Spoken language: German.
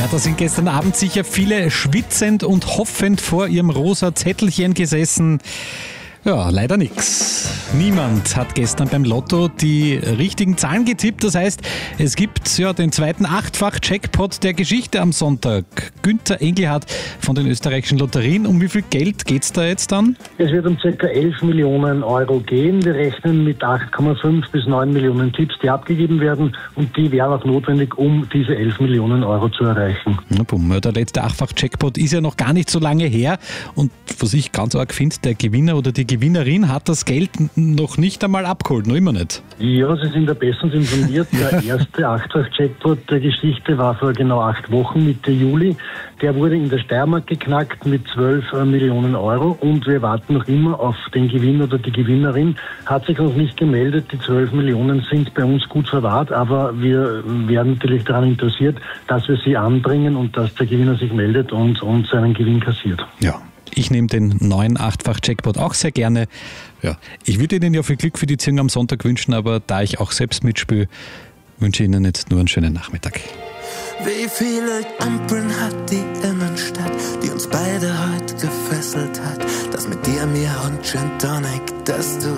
da sind gestern Abend sicher viele schwitzend und hoffend vor ihrem rosa Zettelchen gesessen. Ja, leider nix. Niemand hat gestern beim Lotto die richtigen Zahlen getippt. Das heißt, es gibt den zweiten Achtfach-Jackpot der Geschichte am Sonntag. Günther Engelhardt von den österreichischen Lotterien. Um wie viel Geld geht's da jetzt dann? Es wird um ca. 11 Millionen Euro gehen. Wir rechnen mit 8,5 bis 9 Millionen Tipps, die abgegeben werden. Und die wären auch notwendig, um diese 11 Millionen Euro zu erreichen. Na bumm, der letzte Achtfach-Jackpot ist ja noch gar nicht so lange her. Und was ich ganz arg finde, der Gewinner oder die Gewinnerin hat das Geld noch nicht einmal abgeholt, noch immer nicht. Ja, Sie sind da bestens informiert. Der erste Achtfach-Jackpot der Geschichte war vor genau 8 Wochen, Mitte Juli. Der wurde in der Steiermark geknackt mit 12 Millionen Euro und wir warten noch immer auf den Gewinner oder die Gewinnerin. Hat sich noch nicht gemeldet. Die 12 Millionen sind bei uns gut verwahrt, aber wir werden natürlich daran interessiert, dass wir sie anbringen und dass der Gewinner sich meldet und seinen Gewinn kassiert. Ja. Ich nehme den neuen Achtfach-Jackpot auch sehr gerne. Ja, ich würde Ihnen ja viel Glück für die Ziehung am Sonntag wünschen, aber da ich auch selbst mitspiele, wünsche ich Ihnen jetzt nur einen schönen Nachmittag. Wie viele Ampeln hat die Innenstadt, die uns beide heute gefesselt hat? Das mit dir, mir und Gin Tonic, dass du